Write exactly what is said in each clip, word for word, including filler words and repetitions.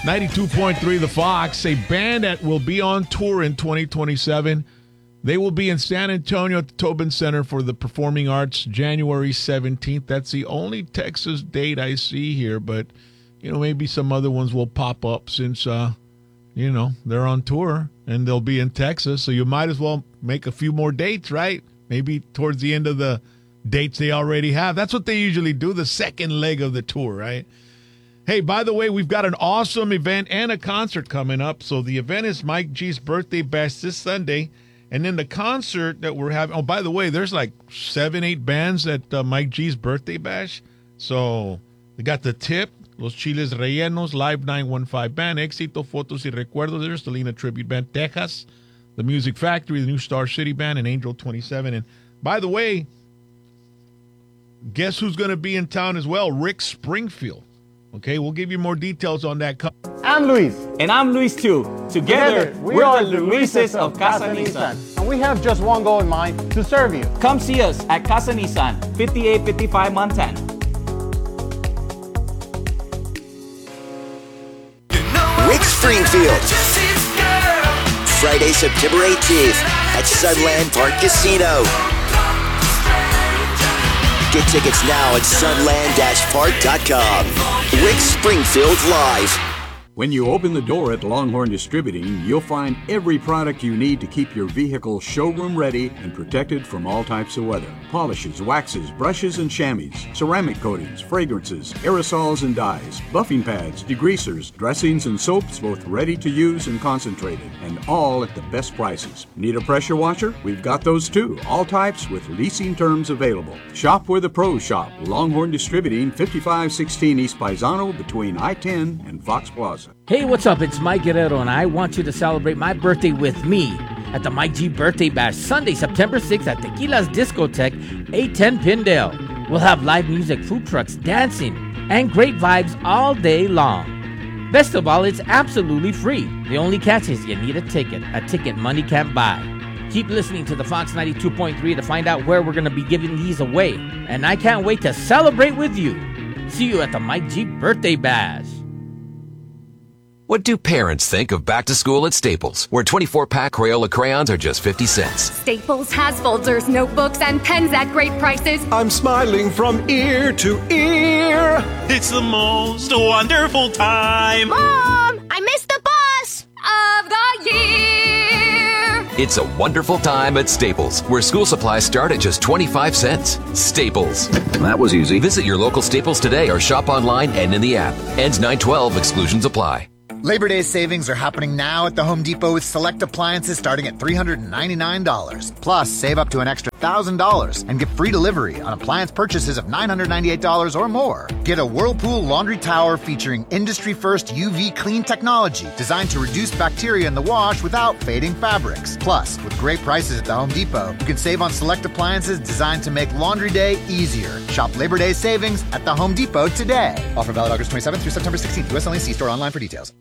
ninety-two point three The Fox, a band that will be on tour in twenty twenty-seven. They will be in San Antonio at the Tobin Center for the Performing Arts January seventeenth. That's the only Texas date I see here, but, you know, maybe some other ones will pop up since, uh, you know, they're on tour and they'll be in Texas. So you might as well make a few more dates, right? Maybe towards the end of the dates they already have. That's what they usually do, the second leg of the tour, right? Hey, by the way, we've got an awesome event and a concert coming up. So the event is Mike G's Birthday Bash this Sunday. And then the concert that we're having, oh, by the way, there's like seven, eight bands at uh, Mike G's Birthday Bash. So we got The Tip, Los Chiles Rellenos, Live nine one five Band, Éxito, Fotos y Recuerdos, there's the Lena Tribute Band, Texas, The Music Factory, the New Star City Band, and Angel twenty-seven. And by the way, guess who's going to be in town as well? Rick Springfield. Okay, we'll give you more details on that. I'm Luis. And I'm Luis too. Together, Together we we're are the Luises of Casa Nissan. And we have just one goal in mind, to serve you. Come see us at Casa Nissan, fifty-eight fifty-five Montana. Rick Springfield. Friday, September eighteenth at Sunland Park Casino. Get tickets now at sunland dash park dot com. Rick Springfield Live. When you open the door at Longhorn Distributing, you'll find every product you need to keep your vehicle showroom ready and protected from all types of weather. Polishes, waxes, brushes and chamois, ceramic coatings, fragrances, aerosols and dyes, buffing pads, degreasers, dressings and soaps, both ready to use and concentrated, and all at the best prices. Need a pressure washer? We've got those too, all types with leasing terms available. Shop where the pros shop. Longhorn Distributing, fifty-five sixteen East Paisano between I ten and Fox Plaza. Hey, what's up? It's Mike Guerrero, and I want you to celebrate my birthday with me at the Mike G Birthday Bash, Sunday, September sixth at Tequila's Discotheque, eight ten Pindale. We'll have live music, food trucks, dancing, and great vibes all day long. Best of all, it's absolutely free. The only catch is you need a ticket, a ticket money can't buy. Keep listening to the Fox ninety-two point three to find out where we're going to be giving these away. And I can't wait to celebrate with you. See you at the Mike G Birthday Bash. What do parents think of back to school at Staples, where twenty-four pack Crayola crayons are just fifty cents? Staples has folders, notebooks, and pens at great prices. I'm smiling from ear to ear. It's the most wonderful time. Mom, I missed the bus of the year. It's a wonderful time at Staples, where school supplies start at just twenty-five cents. Staples. That was easy. Visit your local Staples today or shop online and in the app. Ends nine twelve. Exclusions apply. Labor Day savings are happening now at the Home Depot with select appliances starting at three hundred ninety-nine dollars. Plus, save up to an extra one thousand dollars and get free delivery on appliance purchases of nine hundred ninety-eight dollars or more. Get a Whirlpool laundry tower featuring industry-first U V clean technology designed to reduce bacteria in the wash without fading fabrics. Plus, with great prices at the Home Depot, you can save on select appliances designed to make laundry day easier. Shop Labor Day savings at the Home Depot today. Offer valid August twenty-seventh through September sixteenth. U S only. See store online for details.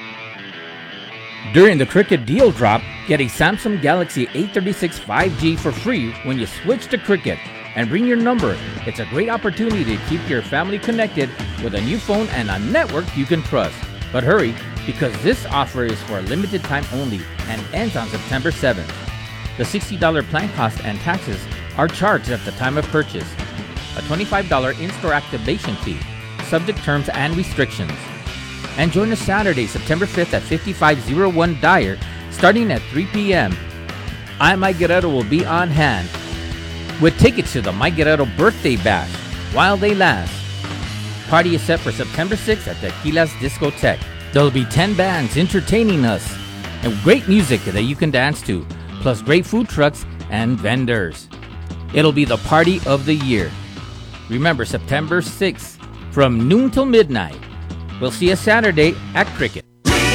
During the Cricket Deal Drop, get a Samsung Galaxy A thirty-six five G for free when you switch to Cricket. And bring your number. It's a great opportunity to keep your family connected with a new phone and a network you can trust. But hurry, because this offer is for a limited time only and ends on September seventh. The sixty dollars plan cost and taxes are charged at the time of purchase. A twenty-five dollars in-store activation fee, subject terms and restrictions. And join us Saturday, September fifth at fifty-five oh one Dyer, starting at three p.m. I, Mike Guerrero, will be on hand with tickets to the Mike Guerrero Birthday Bash while they last. Party is set for September sixth at Tequila's Discotheque. There'll be ten bands entertaining us and great music that you can dance to, plus great food trucks and vendors. It'll be the party of the year. Remember, September sixth from noon till midnight. We'll see you Saturday at Cricket.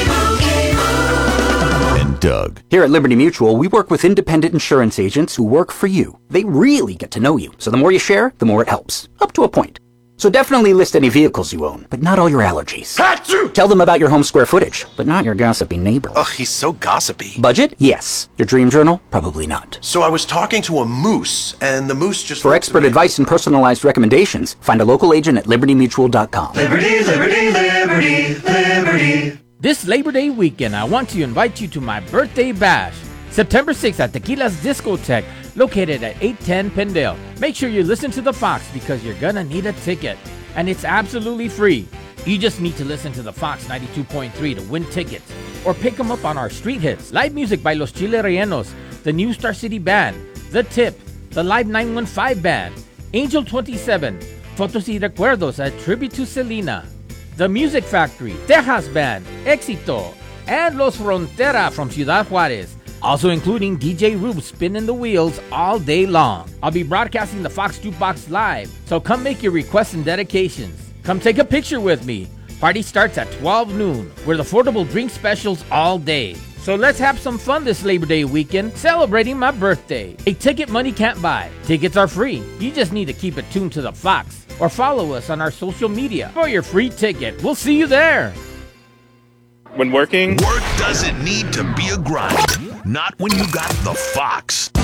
And Doug. Here at Liberty Mutual, we work with independent insurance agents who work for you. They really get to know you, so the more you share, the more it helps. Up to a point. So definitely list any vehicles you own, but not all your allergies. Achoo! Tell them about your home square footage, but not your gossipy neighbor. Ugh, he's so gossipy. Budget? Yes. Your dream journal? Probably not. So I was talking to a moose, and the moose just... For expert advice and personalized recommendations, find a local agent at liberty mutual dot com. Liberty, liberty, liberty, liberty. This Labor Day weekend, I want to invite you to my birthday bash, September sixth at Tequila's Discotheque, located at eight ten Pendale. Make sure you listen to the Fox because you're gonna need a ticket, and it's absolutely free. You just need to listen to the Fox ninety-two point three to win tickets, or pick them up on our street hits. Live music by Los Chile Rellenos, the New Star City Band, The Tip, the Live nine one five Band, Angel twenty-seven, Fotos y Recuerdos, a tribute to Selena, The Music Factory, Texas Band, Éxito, and Los Frontera from Ciudad Juarez. Also including D J Rube spinning the wheels all day long. I'll be broadcasting the Fox Jukebox live, so come make your requests and dedications. Come take a picture with me. Party starts at twelve noon with affordable drink specials all day. So let's have some fun this Labor Day weekend celebrating my birthday. A ticket money can't buy. Tickets are free. You just need to keep it tuned to the Fox or follow us on our social media for your free ticket. We'll see you there. When working, work doesn't need to be a grind. Not when you got the Fox.